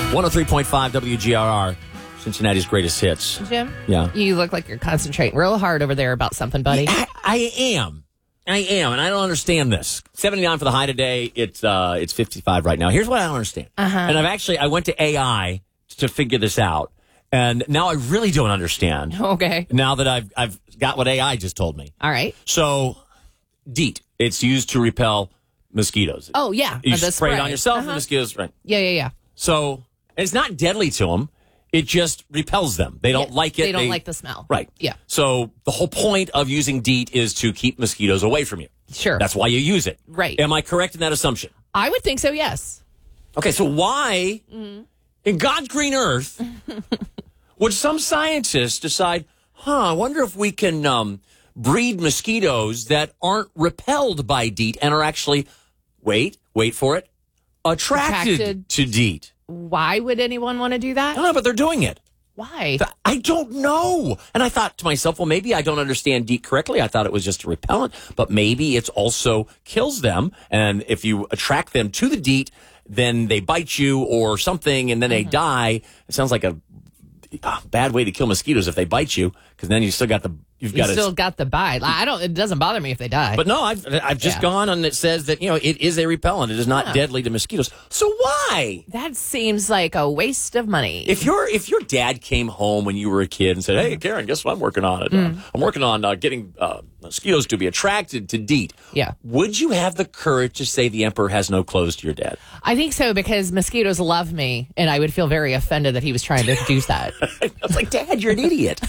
103.5 WGRR, Cincinnati's greatest hits. Jim? Yeah. You look like you're concentrating real hard over there about something, buddy. I am, and I don't understand this. 79 for the high today. It's 55 right now. Here's what I don't understand. And I went to AI to figure this out, and now I really don't understand. Okay. Now that I've got what AI just told me. All right. So, DEET. It's used to repel mosquitoes. Oh, yeah. You the spray it spray. on yourself, and mosquitoes, right? Yeah. So, it's not deadly to them. It just repels them. They don't like it. They don't like the smell. Right. Yeah. So, the whole point of using DEET is to keep mosquitoes away from you. Sure. That's why you use it. Right. Am I correct in that assumption? I would think so, yes. Okay, so why, in God's green earth, would some scientists decide, I wonder if we can breed mosquitoes that aren't repelled by DEET and are actually, wait for it, attracted to DEET. Why would anyone want to do that? I don't know, but they're doing it. Why? I don't know. And I thought to myself, well, maybe I don't understand DEET correctly. I thought it was just a repellent, but maybe it also kills them. And if you attract them to the DEET, then they bite you or something, and then they die. It sounds like a bad way to kill mosquitoes if they bite you, because then you still got the got the bite. It doesn't bother me if they die. But no, I've just gone and it says that it is a repellent. It is not deadly to mosquitoes. So why? That seems like a waste of money. If your dad came home when you were a kid and said, "Hey, Karen, guess what I'm working on? I'm working on getting mosquitoes to be attracted to DEET." Yeah. Would you have the courage to say the emperor has no clothes to your dad? I think so, because mosquitoes love me, and I would feel very offended that he was trying to do that. I was like, Dad, you're an idiot.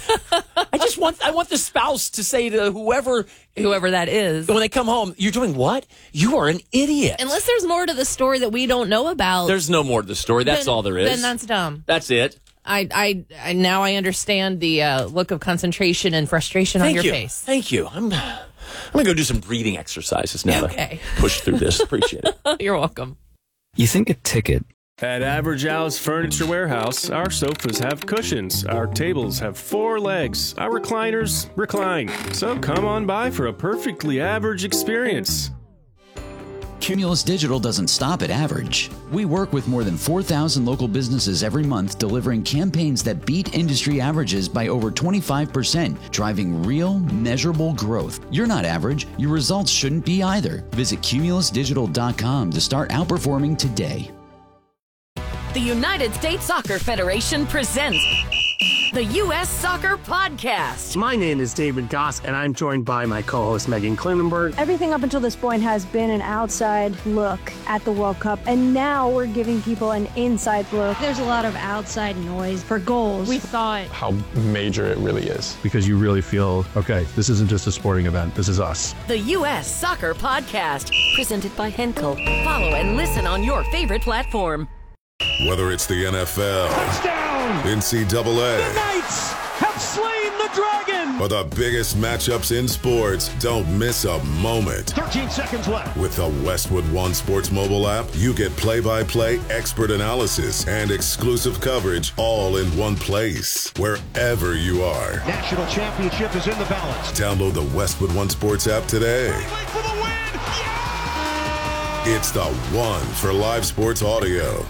I want the spouse to say to whoever that is, when they come home, "You're doing what? You are an idiot." Unless there's more to the story that we don't know about. There's no more to the story. That's all there is. Then that's dumb. That's it. I now I understand the look of concentration and frustration on your face. Thank you. I'm gonna go do some breathing exercises now. Okay. To push through this. Appreciate it. You're welcome. You think a ticket. At Average Al's Furniture Warehouse, our sofas have cushions, our tables have 4 legs, our recliners recline. So come on by for a perfectly average experience. Cumulus Digital doesn't stop at average. We work with more than 4,000 local businesses every month, delivering campaigns that beat industry averages by over 25%, driving real, measurable growth. You're not average. Your results shouldn't be either. Visit cumulusdigital.com to start outperforming today. The United States Soccer Federation presents the U.S. Soccer Podcast. My name is David Goss, and I'm joined by my co-host Megan Klinenberg. Everything up until this point has been an outside look at the World Cup, and now we're giving people an inside look. There's a lot of outside noise for goals. We thought how major it really is. Because you really feel, okay, this isn't just a sporting event, this is us. The U.S. Soccer Podcast, presented by Henkel. Follow and listen on your favorite platform. Whether it's the NFL, touchdown, NCAA, the Knights have slain the dragon, or the biggest matchups in sports, don't miss a moment. 13 seconds left. With the Westwood One Sports mobile app, you get play-by-play expert analysis and exclusive coverage all in one place, wherever you are. National championship is in the balance. Download the Westwood One Sports app today. For the win. Yeah! It's the one for live sports audio.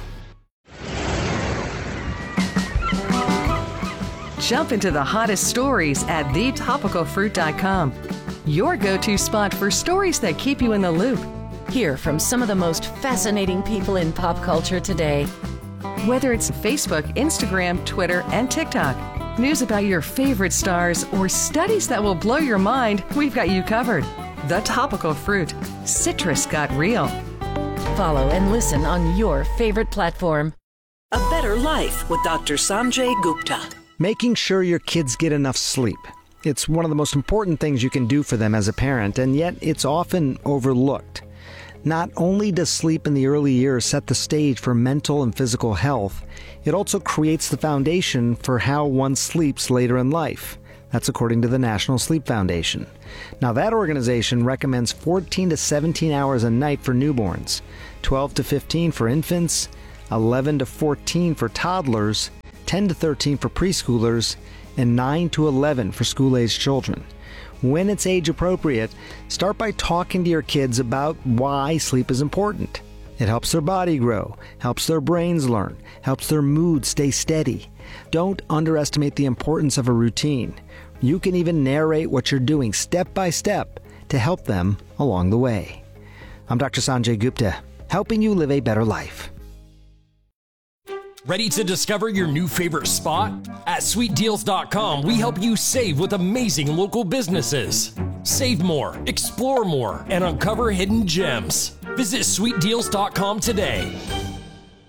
Jump into the hottest stories at thetopicalfruit.com. Your go-to spot for stories that keep you in the loop. Hear from some of the most fascinating people in pop culture today. Whether it's Facebook, Instagram, Twitter, and TikTok, news about your favorite stars, or studies that will blow your mind, we've got you covered. The Topical Fruit. Citrus got real. Follow and listen on your favorite platform. A Better Life with Dr. Sanjay Gupta. Making sure your kids get enough sleep. It's one of the most important things you can do for them as a parent, and yet it's often overlooked. Not only does sleep in the early years set the stage for mental and physical health, it also creates the foundation for how one sleeps later in life. That's according to the National Sleep Foundation. Now, that organization recommends 14 to 17 hours a night for newborns, 12 to 15 for infants, 11 to 14 for toddlers, 10 to 13 for preschoolers, and 9 to 11 for school-aged children. When it's age appropriate, start by talking to your kids about why sleep is important. It helps their body grow, helps their brains learn, helps their mood stay steady. Don't underestimate the importance of a routine. You can even narrate what you're doing step by step to help them along the way. I'm Dr. Sanjay Gupta, helping you live a better life. Ready to discover your new favorite spot? At sweetdeals.com, we help you save with amazing local businesses. Save more, explore more, and uncover hidden gems. Visit sweetdeals.com today.